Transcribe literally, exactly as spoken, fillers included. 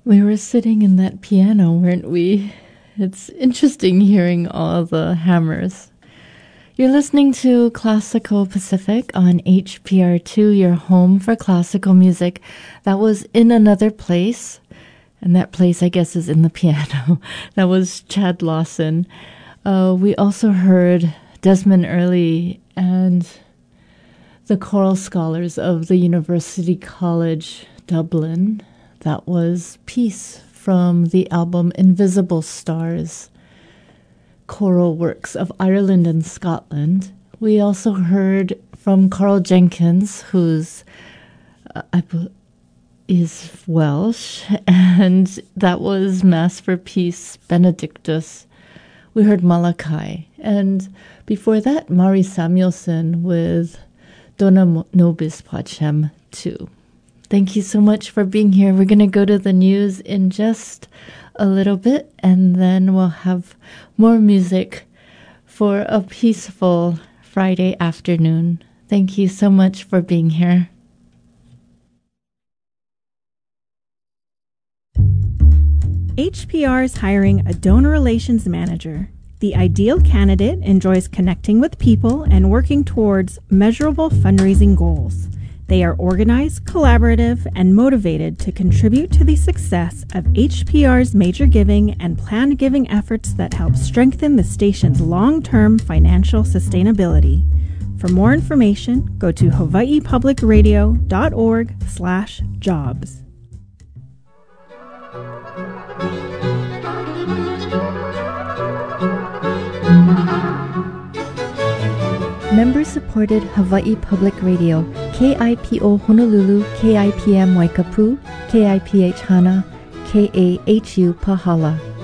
We were sitting in that piano, weren't we? It's interesting hearing all the hammers. You're listening to Classical Pacific on H P R two, your home for classical music. That was In Another Place, and that place, I guess, is in the piano. That was Chad Lawson. Uh, we also heard Desmond Early and the choral scholars of the University College Dublin. That was Peace from the album Invisible Stars, choral works of Ireland and Scotland. We also heard from Carl Jenkins, who's uh, I be- is Welsh, and that was Mass for Peace, Benedictus. We heard Malachi, and before that, Mari Samuelson with Dona Nobis Pacem too. Thank you so much for being here. We're going to go to the news in just a little bit, and then we'll have more music for a peaceful Friday afternoon. Thank you so much for being here. H P R is hiring a donor relations manager. The ideal candidate enjoys connecting with people and working towards measurable fundraising goals. They are organized, collaborative, and motivated to contribute to the success of H P R's major giving and planned giving efforts that help strengthen the station's long-term financial sustainability. For more information, go to hawaii public radio dot org slash jobs. Member-supported Hawaii Public Radio, K I P O Honolulu, K I P M Waikapu, K I P H Hana, K A H U Pahala.